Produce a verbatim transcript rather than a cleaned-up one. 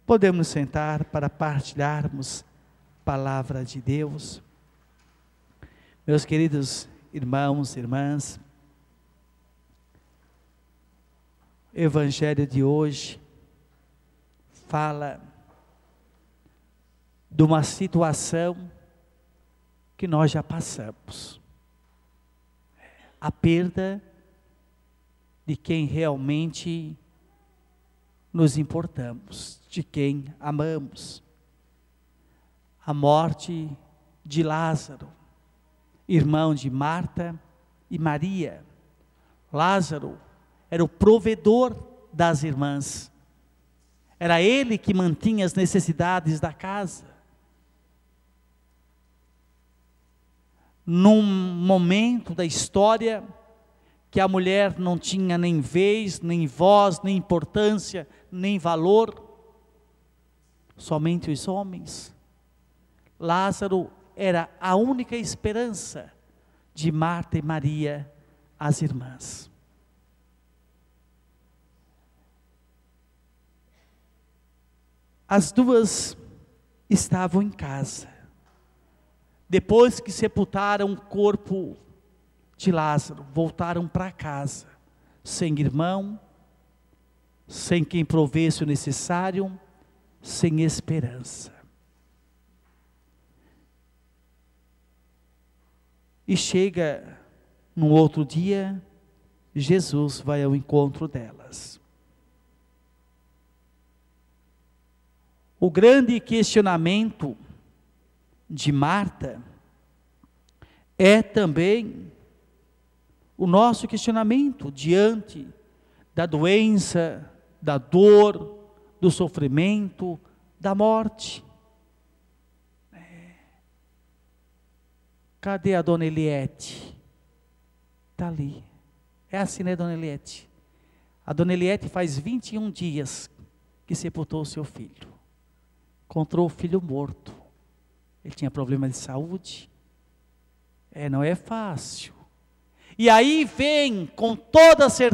Podemos nos sentar para partilharmos a palavra de Deus. Meus queridos irmãos e irmãs, o Evangelho de hoje fala de uma situação que nós já passamos. A perda de quem realmente nos importamos, de quem amamos. A morte de Lázaro, irmão de Marta e Maria. Lázaro era o provedor das irmãs. Era ele que mantinha as necessidades da casa. Num momento da história que a mulher não tinha nem vez, nem voz, nem importância, nem valor, somente os homens. Lázaro era a única esperança de Marta e Maria, as irmãs. As duas estavam em casa. Depois que sepultaram o corpo de Lázaro, voltaram para casa, sem irmão, sem quem provesse o necessário, sem esperança. E chega no outro dia, Jesus vai ao encontro delas. O grande questionamento de Marta é também o nosso questionamento diante da doença, da dor, do sofrimento, da morte. Cadê a dona Eliette? Está ali. É assim, né, dona Eliette? A dona Eliette faz vinte e um dias que sepultou o seu filho. Encontrou o filho morto. Ele tinha problema de saúde. É, não é fácil. E aí vem com toda a certeza